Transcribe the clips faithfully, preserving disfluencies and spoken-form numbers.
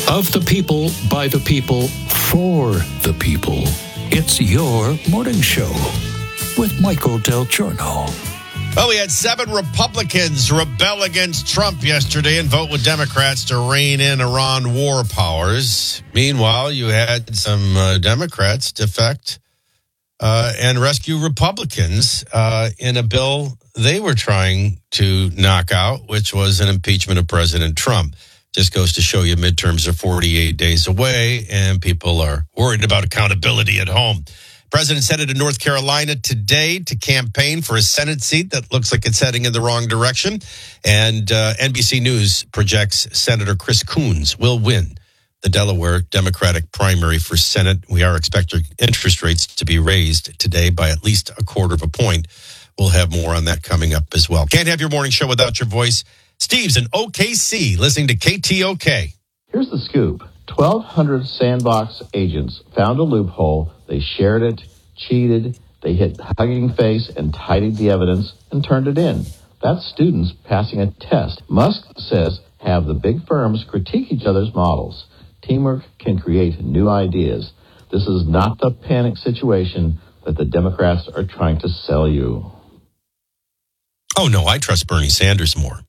Of the people, by the people, for the people. It's your morning show with Michael Del Giorno. Well, we had seven Republicans rebel against Trump yesterday and vote with Democrats to rein in Iran war powers. Meanwhile, you had some uh, Democrats defect uh, and rescue Republicans uh, in a bill they were trying to knock out, which was an impeachment of President Trump. Just goes to show you midterms are forty-eight days away and people are worried about accountability at home. President's headed to North Carolina today to campaign for a Senate seat that looks like it's heading in the wrong direction. And uh, N B C News projects Senator Chris Coons will win the Delaware Democratic primary for Senate. We are expecting interest rates to be raised today by at least a quarter of a point. We'll have more on that coming up as well. Can't have your morning show without your voice. Steve's in O K C, listening to K T O K. Here's the scoop. twelve hundred Sandbox agents found a loophole. They shared it, cheated, they hit Hugging Face and tidied the evidence and turned it in. That's students passing a test. Musk says have the big firms critique each other's models. Teamwork can create new ideas. This is not the panic situation that the Democrats are trying to sell you. Oh, no, I trust Bernie Sanders more.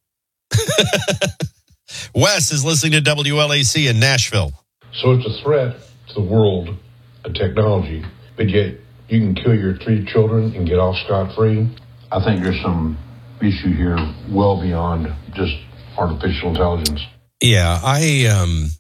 Wes is listening to W L A C in Nashville. So it's a threat to the world of technology, but yet you can kill your three children and get off scot-free. I think there's some issue here well beyond just artificial intelligence. Yeah, I um,